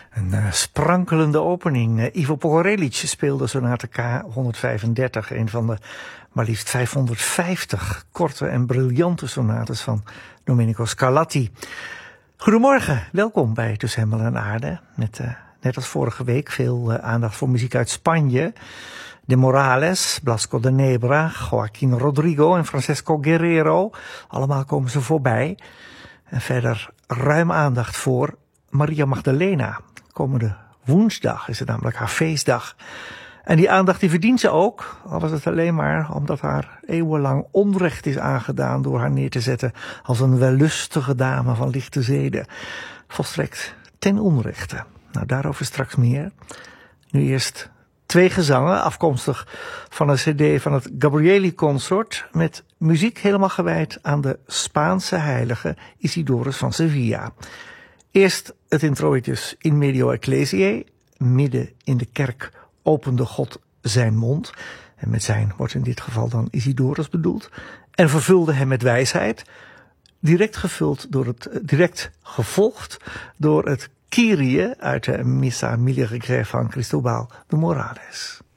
Een sprankelende opening. Ivo Pogorelic speelde sonate K135, een van de maar liefst 550 korte en briljante sonates van Domenico Scarlatti. Goedemorgen, welkom bij Tussen Hemel en Aarde. Met net als vorige week veel aandacht voor muziek uit Spanje. De Morales, Blasco de Nebra, Joaquín Rodrigo en Francesco Guerrero. Allemaal komen ze voorbij. En verder ruim aandacht voor Maria Magdalena. Komende woensdag is het namelijk haar feestdag. En die aandacht die verdient ze ook, al was het alleen maar omdat haar eeuwenlang onrecht is aangedaan door haar neer te zetten als een wellustige dame van lichte zeden. Volstrekt ten onrechte. Nou, daarover straks meer. Nu eerst 2 gezangen, afkomstig van een cd van het Gabrieli Consort, met muziek helemaal gewijd aan de Spaanse heilige Isidorus van Sevilla. Eerst het introitus In Medio Ecclesiae, midden in de kerk opende God zijn mond. En met zijn wordt in dit geval dan Isidorus bedoeld. En vervulde hem met wijsheid. Direct gevolgd door het Kyrie uit de Missa Misericorde van Cristobal de Morales.